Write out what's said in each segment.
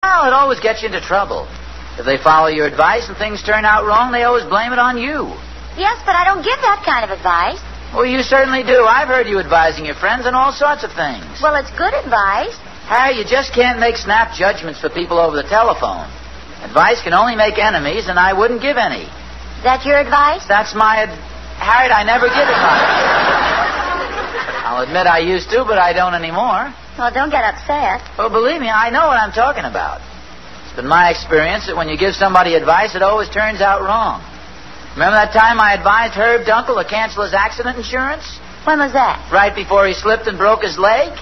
Well, it always gets you into trouble. If they follow your advice and things turn out wrong, they always blame it on you. Yes, but I don't give that kind of advice. Well, you certainly do. I've heard you advising your friends on all sorts of things. Well, it's good advice. Harry, you just can't make snap judgments for people over the telephone. Advice can only make enemies, and I wouldn't give any. Is that your advice? That's my Harriet, I never give advice. I'll admit I used to, but I don't anymore. Well, don't get upset. Well, believe me, I know what I'm talking about. It's been my experience that when you give somebody advice, it always turns out wrong. Remember that time I advised Herb Dunkel to cancel his accident insurance? When was that? Right before he slipped and broke his leg.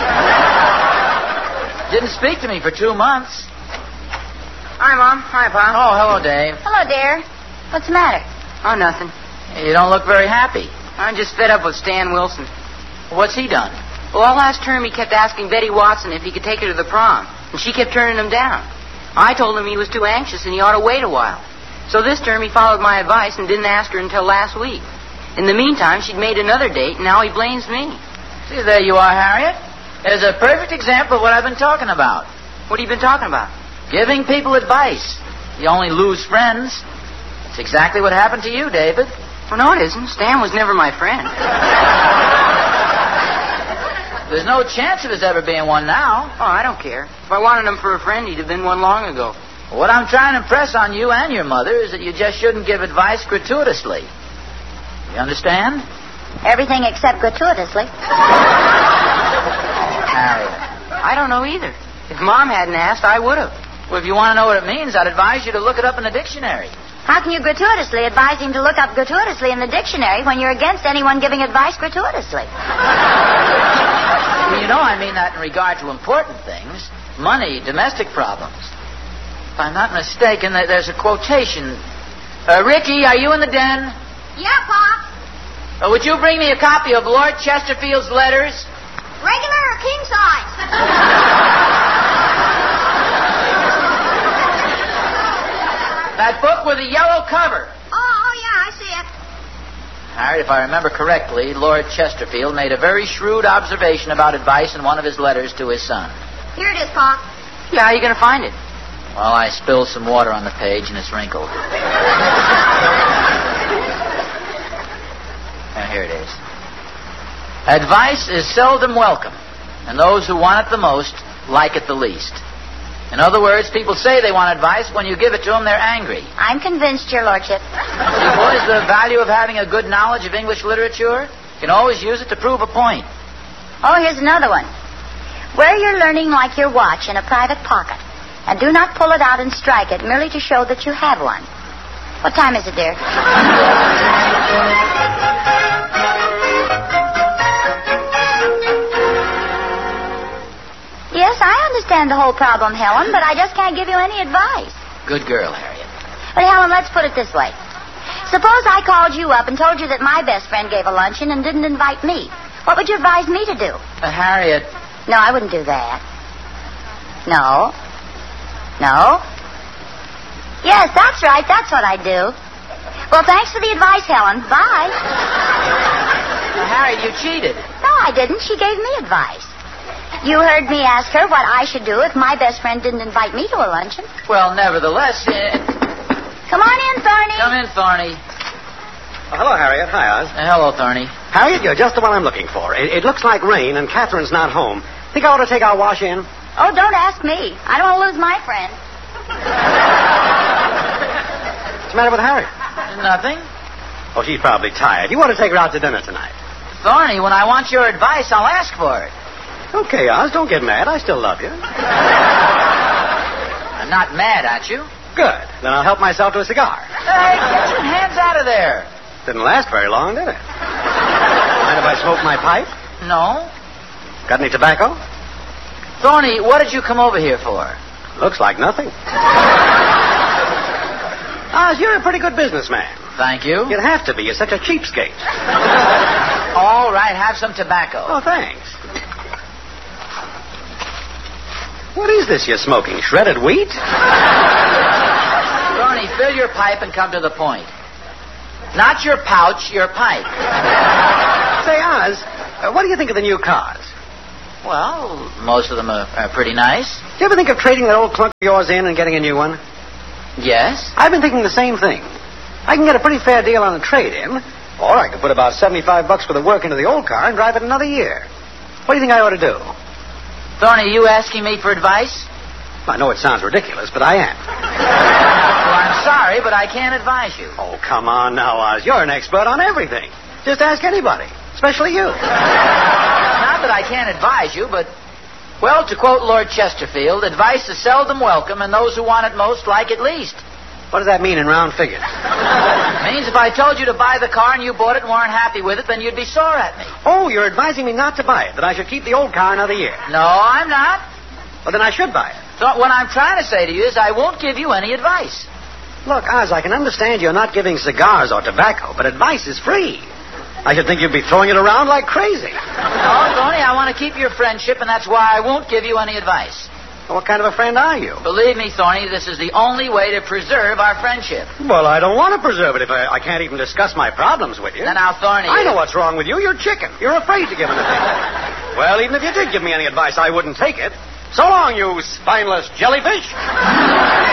Didn't speak to me for 2 months. Hi, Mom. Hi, Pa. Oh, hello, Dave. Hello, dear. What's the matter? Oh, nothing. You don't look very happy. I'm just fed up with Stan Wilson. What's he done? Well, all last term he kept asking Betty Watson if he could take her to the prom, and she kept turning him down. I told him he was too anxious and he ought to wait a while. So this term he followed my advice and didn't ask her until last week. In the meantime, she'd made another date, and now he blames me. See, there you are, Harriet. There's a perfect example of what I've been talking about. What have you been talking about? Giving people advice. You only lose friends. It's exactly what happened to you, David. Well, no, it isn't. Stan was never my friend. There's no chance of his ever being one now. Oh, I don't care. If I wanted him for a friend, he'd have been one long ago. What I'm trying to impress on you and your mother is that you just shouldn't give advice gratuitously. You understand? Everything except gratuitously. Harriet. I don't know either. If Mom hadn't asked, I would have. Well, if you want to know what it means, I'd advise you to look it up in the dictionary. How can you gratuitously advise him to look up gratuitously in the dictionary when you're against anyone giving advice gratuitously? Well, you know I mean that in regard to important things. Money, domestic problems. If I'm not mistaken, there's a quotation. Ricky, are you in the den? Yeah, Pop. Would you bring me a copy of Lord Chesterfield's letters? Regular or king size? That book with the yellow cover. Oh, yeah, I see it. Harriet, if I remember correctly, Lord Chesterfield made a very shrewd observation about advice in one of his letters to his son. Here it is, Pop. Yeah, how are you going to find it? Well, I spilled some water on the page and it's wrinkled. Here it is. Advice is seldom welcome, and those who want it the most like it the least. In other words, people say they want advice. When you give it to them, they're angry. I'm convinced, Your Lordship. See, boys, the value of having a good knowledge of English literature, you can always use it to prove a point. Oh, here's another one. Wear your learning like your watch in a private pocket, and do not pull it out and strike it merely to show that you have one. What time is it, dear? Yes, I understand the whole problem, Helen, but I just can't give you any advice. Good girl, Harriet. But, Helen, let's put it this way. Suppose I called you up and told you that my best friend gave a luncheon and didn't invite me. What would you advise me to do? Harriet. No, I wouldn't do that. No. No? Yes, that's right. That's what I'd do. Well, thanks for the advice, Helen. Bye. Harriet, you cheated. No, I didn't. She gave me advice. You heard me ask her what I should do if my best friend didn't invite me to a luncheon. Well, nevertheless... Come on in, Thorny. Come in, Thorny. Oh, hello, Harriet. Hi, Oz. Hello, Thorny. Harriet, you're just the one I'm looking for. It looks like rain, and Catherine's not home. Think I ought to take our wash in? Oh, don't ask me. I don't want to lose my friend. What's the matter with Harriet? Nothing. Oh, she's probably tired. You want to take her out to dinner tonight? Thorny, when I want your advice, I'll ask for it. Okay, Oz, don't get mad. I still love you. I'm not mad at you. Good. Then I'll help myself to a cigar. Hey, get your hands out of there. Didn't last very long, did it? Mind if I smoke my pipe? No. Got any tobacco? Thorny, what did you come over here for? Looks like nothing. Oz, you're a pretty good businessman. Thank you. You'd have to be. You're such a cheapskate. All right, have some tobacco. Oh, thanks. What is this you're smoking? Shredded wheat? Thorny, fill your pipe and come to the point. Not your pouch, your pipe. Say, Oz, what do you think of the new cars? Well, most of them are pretty nice. Do you ever think of trading that old clunk of yours in and getting a new one? Yes. I've been thinking the same thing. I can get a pretty fair deal on a trade-in, or I could put about $75 worth of work into the old car and drive it another year. What do you think I ought to do? Thorny, are you asking me for advice? I know it sounds ridiculous, but I am. Well, I'm sorry, but I can't advise you. Oh, come on now, Oz. You're an expert on everything. Just ask anybody, especially you. Not that I can't advise you, but, well, to quote Lord Chesterfield, advice is seldom welcome, and those who want it most like it least. What does that mean in round figures? It means if I told you to buy the car and you bought it and weren't happy with it, then you'd be sore at me. Oh, you're advising me not to buy it, that I should keep the old car another year. No, I'm not. Well, then I should buy it. So what I'm trying to say to you is I won't give you any advice. Look, Oz, I can understand you're not giving cigars or tobacco, but advice is free. I should think you'd be throwing it around like crazy. No, Tony, I want to keep your friendship, and that's why I won't give you any advice. What kind of a friend are you? Believe me, Thorny, this is the only way to preserve our friendship. Well, I don't want to preserve it if I can't even discuss my problems with you. Now, Thorny... I know what's wrong with you. You're chicken. You're afraid to give an opinion. Well, even if you did give me any advice, I wouldn't take it. So long, you spineless jellyfish.